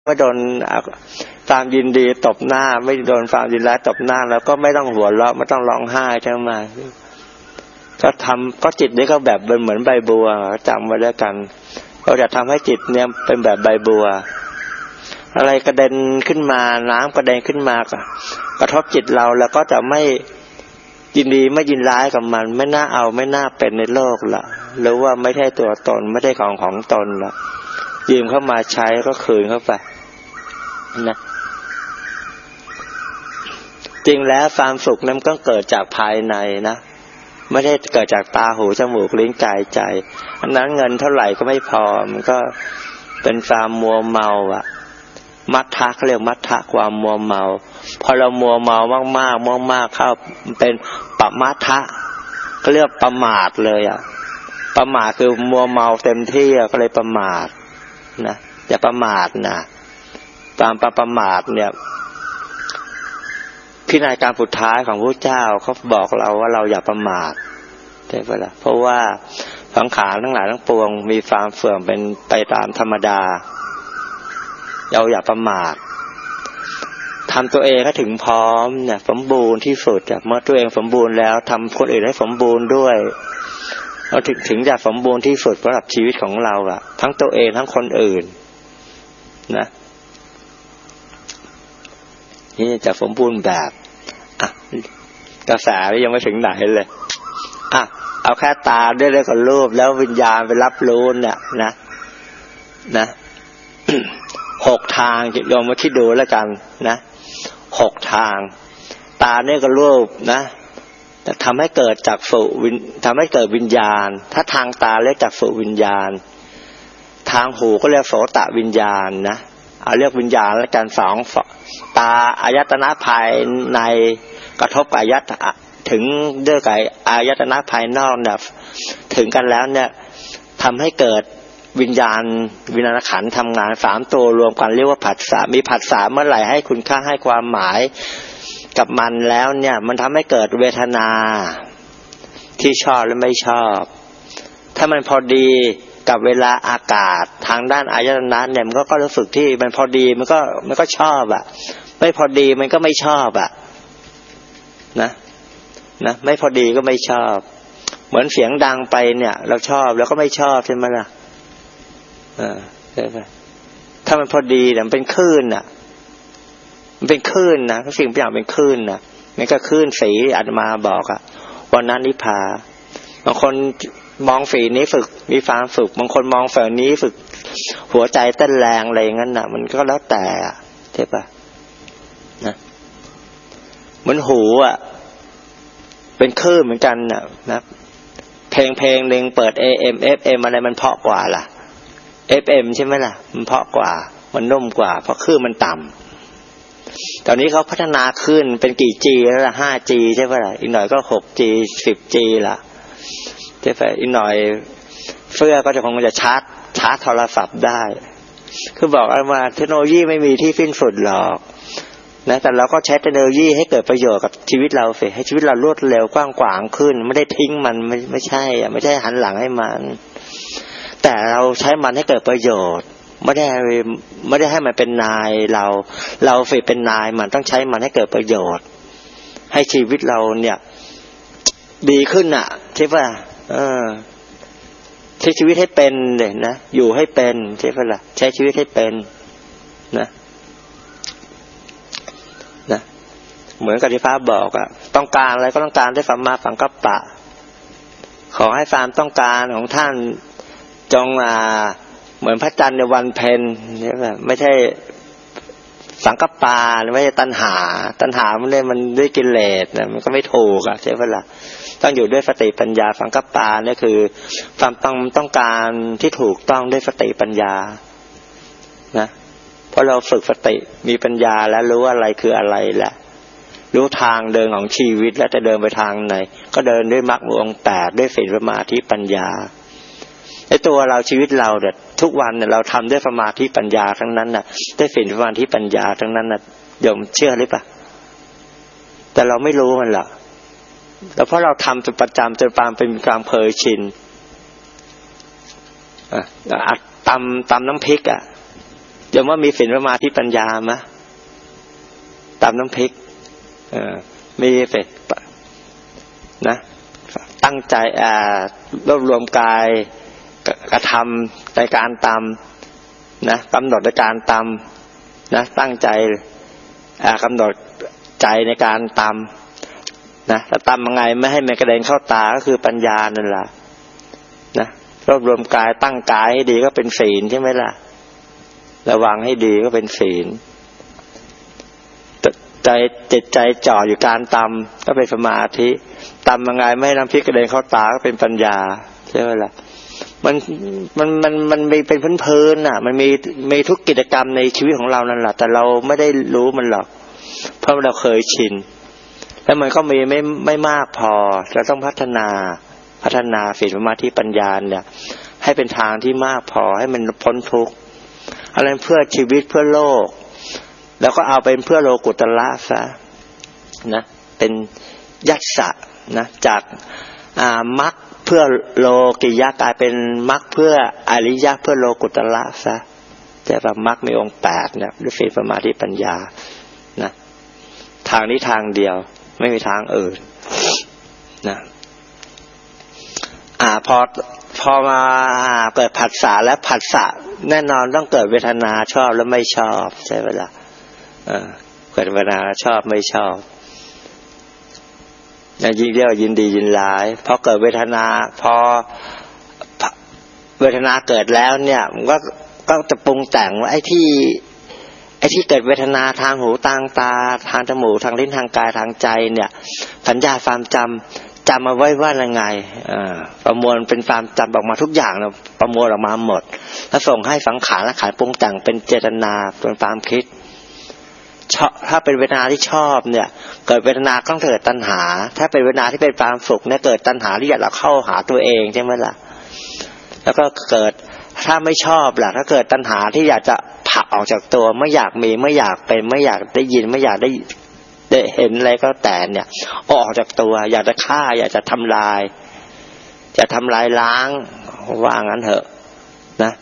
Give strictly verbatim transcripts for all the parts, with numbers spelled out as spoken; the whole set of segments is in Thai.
ไม่โดนความยินดีตบหน้าไม่โดนความยินร้ายตบหน้าแล้วก็ไม่ต้องหัวเราะไม่ต้องร้องไห้ใช่ไหมก็ทำก็จิตนี้ก็แบบเป็นเหมือนใบบัวจำไว้แล้วกันเราจะทำให้จิตเนี่ยเป็นแบบใบบัวอะไรกระเด็นขึ้นมาน้ำกระเด็นขึ้นมากระทบจิตเราแล้วก็จะไม่ยินดีไม่ยินร้ายกับมันไม่น่าเอาไม่น่าเป็นในโลกละหรือว่าไม่ใช่ตัวตนไม่ใช่ของของตนละยืมเข้ามาใช้ก็คืนเข้าไปนะจริงแล้วความสุขนั้นก็เกิดจากภายในนะไม่ได้เกิดจากตาหูจมูกลิ้นกายใจอันนั้นเงินเท่าไหร่ก็ไม่พอมันก็เป็นความมัวเมาอะมัทธะเขาเรียกมัทธะความมัวเมาพอเรามัวเมามากๆมากๆเข้าเป็นปมัทธะก็เรียกประมาทเลยอะประมาทคือมัวเมาเต็มที่ก็เลยประมาทนะอย่าประมาทนะตามประมาทเนี่ยพินัยกรรมสุดท้ายของพระเจ้าเขาบอกเราว่าเราอย่าประมาทใช่ไหมล่ะเพราะว่าสังขารทั้งหลายทั้งปวงมีความเสื่อมเป็นไปตามธรรมดาเราอย่าประมาททำตัวเองให้ถึงพร้อมเนี่ยสมบูรณ์ที่สุดเมื่อตัวเองสมบูรณ์แล้วทำคนอื่นให้สมบูรณ์ด้วยเราถึงถึงจะสมบูรณ์ที่สุดสำหรับชีวิตของเราอะทั้งตัวเองทั้งคนอื่นนะนี่จะสมบูรณ์แบบอ่ะกระแสยังไม่ถึงไหนเลยอ่ะเอาแค่ตาได้เลยกับรูปแล้ววิญญาณไปรับรู้เนี่ยนะนะ หกทางลองมาคิดดูแล้วกันนะหกทางตาเนี่ยก็รูปนะจะทำให้เกิดจักษุวิญทำให้เกิดวิญญาณถ้าทางตาเรียกจักษุวิญญาณทางหูก็เรียกโสตวิญญาณนะเอาเรียกวิญญาณแล้วกันสองตาอายตนะภายในกระทบกับอายตนะถึงด้วยกับอายตนะภายนอกเนี่ยถึงกันแล้วเนี่ยทำให้เกิดวิญญาณวิญญาณขันธ์ทำงานสามตัวรวมกันเรียกว่าผัสสะมีผัสสะเมื่อไหร่ให้คุณค่าให้ความหมายกับมันแล้วเนี่ยมันทำให้เกิดเวทนาที่ชอบและไม่ชอบถ้ามันพอดีกับเวลาอากาศทางด้านอายตนะเนี่ยมันก็ก็รู้สึกที่มันพอดีมันก็มันก็ชอบอ่ะไม่พอดีมันก็ไม่ชอบอ่ะนะนะไม่พอดีก็ไม่ชอบเหมือนเสียงดังไปเนี่ยเราชอบแล้วก็ไม่ชอบใช่ไหมล่ะอ่าใช่ไหมถ้ามันพอดีแต่มันเป็นคลื่นอ่ะมันเป็นคลื่นนะทุกสิ่งทุกอย่างเป็นคลื่นนะนี่ก็คลื่นสีอาตมาบอกอ่ะวันนั้นนิพพาบางคนมองฝีนี้ฝึกมีความฝึกบางคนมองฝั่งนี้ฝึกหัวใจเต้นแรงอะไรอย่างนั้นน่ะมันก็แล้วแต่ใช่ปะนะเหมือนหูอ่ะเป็นคลื่นเหมือนกันน่ะนะเพลงเพลงนึงเปิด เอ เอ็ม เอฟ เอ็ม อะไรมันเพราะกว่าล่ะ เอฟ เอ็ม ใช่ไหมล่ะมันเพราะกว่ามันนุ่มกว่าเพราะคลื่นมันต่ำตอนนี้เขาพัฒนาขึ้นเป็นกี่ G แล้วล่ะ ห้า จี ใช่ป่ะล่ะอีกหน่อยก็ หก จี สิบ จี ล่ะใช่ป่ะอีกหน่อยเฟื่อก็จะคงจะชาร์จชาร์จโทรศัพท์ได้คือบอกว่าเทคโนโลยีไม่มีที่สิ้นสุดหรอกนะแต่เราก็ใช้เทคโนโลยีให้เกิดประโยชน์กับชีวิตเราสิให้ชีวิตเรารวดเร็วกว้างขวางขึ้นไม่ได้ทิ้งมันไม่ไม่ใช่อ่ะไม่ใช่หันหลังให้มันแต่เราใช้มันให้เกิดประโยชน์ไม่ได้ไม่ได้ให้มันเป็นนายเราเราสิเป็นนายมันต้องใช้มันให้เกิดประโยชน์ให้ชีวิตเราเนี่ยดีขึ้นอ่ะใช่ป่ะเออใช้ชีวิตให้เป็นเลยนะอยู่ให้เป็นใช่ป่ะล่ะใช้ชีวิตให้เป็นนะนะเหมือนกับที่พระบอกอ่ะต้องการอะไรก็ต้องการได้สัมมาสังกัปปะขอให้ความต้องการของท่านจงอ่าเหมือนพระจันทร์ในวันเพ็ญใช่ป่ะไม่ใช่สังกัปปะไม่ใช่ตัณหาตัณหามันเลยมันด้วยกิเลสนะมันก็ไม่ถูกอ่ะใช่ป่ะล่ะต้องอยู่ด้วยสติปัญญาสังกัปปะนี่คือความต้องต้องการที่ถูกต้องด้วยสติปัญญานะเพราะเราฝึกสติมีปัญญาแล้วรู้อะไรคืออะไรแหละรู้ทางเดินของชีวิตแล้วจะเดินไปทางไหนก็เดินด้วยมรรคองค์แปดด้วยศีลสมาธิปัญญาไอ้ตัวเราชีวิตเราเนี่ยทุกวันเนี่ยเราทำด้วยสมาธิปัญญาทั้งนั้นน่ะด้วยศีลสมาธิปัญญาทั้งนั้นน่ะโยมเชื่อหรือเปล่าแต่เราไม่รู้มันหรอกแล้วเพราะเราทำจนประจำจนปานเป็นความเคยชินอ่ะตำตำน้ำพริกอ่ะโยมว่ามีศีลสมาธิปัญญาไหมตามน้ำพริกเออมีเสร็จนะตั้งใจอ่ารวบรวมกายกระทำในการตามนะกำหนดในการตามนะตั้งใจอ่ากำหนดใจในการตามนะแล้วตามยังไงไม่ให้มันกระเด็นเข้าตาก็คือปัญญานั่นแหละนะรวบรวมกายตั้งกายให้ดีก็เป็นศีลใช่ไหมล่ะระวังให้ดีก็เป็นศีลใจจิตใจจ่ออยู่การตามก็เป็นสมาธิตามยังไงไม่ให้น้ำพริกกระเด็นเข้าตาก็เป็นปัญญาใช่ไหมล่ะมันมันมันมันมีเป็นพื้นพื้นอ่ะมันมีมีทุกกิจกรรมในชีวิตของเรานั่นแหละแต่เราไม่ได้รู้มันหรอกเพราะเราเคยชินแล้วมันก็มีไม่ไม่มากพอเราต้องพัฒนาพัฒนาศีลสมาธิปัญญาเนี่ยให้เป็นทางที่มากพอให้มันพ้นทุกข์อะไรเพื่อชีวิตเพื่อโลกแล้วก็เอาเป็นเพื่อโลกุตละซะนะเป็นยัสสะนะจากอ่ามรรคเพื่อโลกิยะกลายเป็นมรรคเพื่ออริยะเพื่อโลกุตละซะแต่ว่ามรรคมีองค์แปดเนี่ยด้วยศีลสมาธิปัญญานะทางนี้ทางเดียวไม่มีทางอื่นนะอ่าพอพอมาเกิดผัสสะและผัสสะแน่นอนต้องเกิดเวทนาชอบและไม่ชอบใช่ไหมล่ะเออเกิดเวทนาชอบไม่ชอบยินดียินดียินร้ายพอเกิดเวทนาพอเวทนาเกิดแล้วเนี่ยมันก็ก็จะปรุงแต่งว่าไอ้ที่ไอ้ที่เกิดเวทนาทางหูทางตาทางจมูกทางลิ้นทางกายทางใจเนี่ยสัญญาความจำจำมาไว้ว่ายังไงอ่าประมวลเป็นความจำออกมาทุกอย่างนะประมวลออกมาหมดแล้วส่งให้สังขารและขันธ์ปรุงแต่งเป็นเจตนาเป็นความคิดถ้าเป็นเวทนาที่ชอบเนี่ยเกิดเวทนาต้องเกิดตัณหาถ้าเป็นเวทนาที่เป็นความสุขเนี่ยเกิดตัณหาที่อยากเราเข้าหาตัวเองใช่ไหมล่ะแล้วก็เกิดถ้าไม่ชอบล่ะถ้าเกิดตัณหาที่อยากจะผลักออกจากตัวไม่อยากมีไม่อยากเป็นไม่อยากได้ยินไม่อยากได้ได้เห็นอะไรก็แต่เนี่ยออกจากตัวอยากจะฆ่าอยากจะทำลายจะทำลายล้างว่างั้นเถอะนะ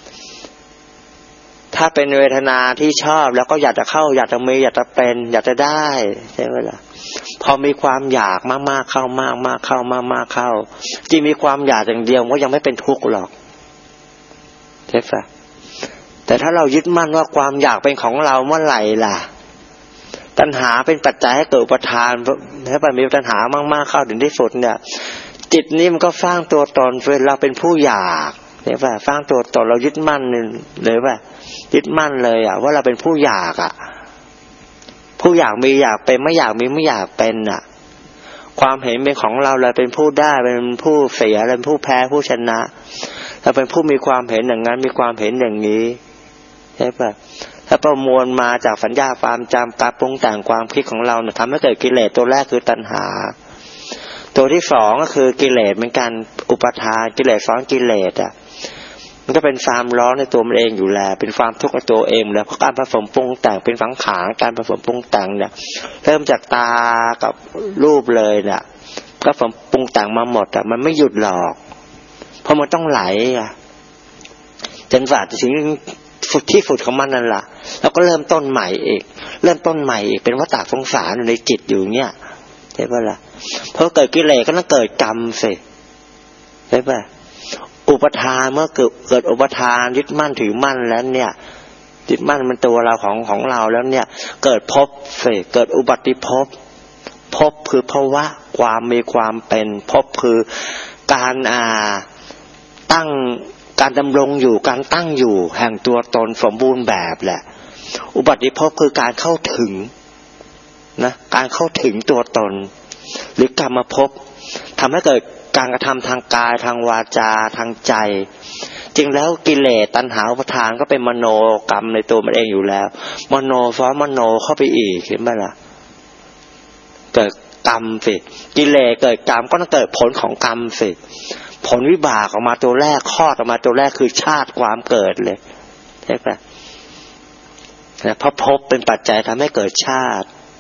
ถ้าเป็นเวทนาที่ชอบแล้วก็อยากจะเข้าอยากจะมีอยากจะเป็นอยากจะได้ใช่ไหมล่ะพอมีความอยากมากๆเข้ามากมากเข้ามากๆเข้าที่มีความอยากอย่างเดียวก็ยังไม่เป็นทุกข์หรอกใช่ปะแต่ถ้าเรายึดมั่นว่าความอยากเป็นของเราเมื่อไหร่ล่ะตัณหาเป็นปัจจัยให้เกิดอุปทานถ้าไปมีตัณหามากๆเข้าถึงที่สุดเนี่ยจิตนี้มันก็สร้างตัวตนเราเป็นผู้อยากใช่ปะสร้างตัวตนเรายึดมั่นเลยว่ายึดมั่นเลยอ่ะว่าเราเป็นผู้อยากอ่ะผู้อยากมีอยากเป็นไม่อยากมีไม่อยากเป็นอ่ะความเห็นเป็นของเราเราเป็นผู้ได้เป็นผู้เสียเราเป็นผู้แพ้ผู้ชนะเราเป็นผู้มีความเห็นอย่างนั้นมีความเห็นอย่างนี้ใช่ป่ะถ้าประมวลมาจากสัญญาความจำการปรุงแต่งความคิดของเราเนี่ยทำให้เกิดกิเลสตัวแรกคือตัณหาตัวที่สองก็คือกิเลสเป็นการอุปทานกิเลสซ้อนกิเลสอ่ะมันก็เป็นความร้อนในตัวมันเองอยู่แล้วเป็นความทุกข์ในตัวเองแล้วเพราะการผสมปรุงแต่งเป็นสังขารการผสมปรุงแต่งเนี่ยเริ่มจากตากับรูปเลยเนี่ยก็ผสมปรุงแต่งมาหมดอ่ะมันไม่หยุดหรอกเพราะมันต้องไหลอ่ะจนกว่าจะถึงฝึกที่ฝึกของมันนั่นแหละแล้วก็เริ่มต้นใหม่อีกเริ่มต้นใหม่อีกเป็นวัฏฏะสงสารอยู่ในจิตอยู่เนี่ยใช่ป่ะล่ะเพราะเกิดกิเลสก็ต้องเกิดกรรมสิใช่ป่ะอุปทานเมื่อเกิดเกิดอุปทานยึดมั่นถือมั่นแล้วเนี่ยยึดมั่นมันตัวเราของของเราแล้วเนี่ยเกิดภพสิเกิดอุบัติภพภพคือภาวะความมีความเป็นภพคือการอ่าตั้งการดำรงอยู่การตั้งอยู่แห่งตัวตนสมบูรณ์แบบแหละอุบัติภพคือการเข้าถึงนะการเข้าถึงตัวตนหรือกรรมภพทำให้เกิดการกระทำทางกายทางวาจาทางใจจริงแล้วกิเลสตัณหาอุปทานก็เป็นมโนกรรมในตัวมันเองอยู่แล้วมโนซ้อนมโนเข้าไปอีกเห็นไหมล่ะเกิดกรรมสิกิเลสเกิดกรรมก็ต้องเกิดผลของกรรมสิผลวิบากออกมาตัวแรกคลอดออกมาตัวแรกคือชาติความเกิดเลยใช่ปะเพราะภพเป็นปัจจัยทำให้เกิดชาติ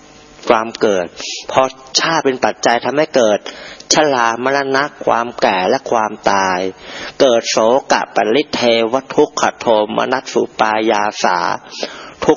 ความเกิดพอชาติเป็นปัจจัยทำให้เกิดชรามรณะความแก่และความตายเกิดโศกะปริเทวทุกขโทมนัสสุปายาสา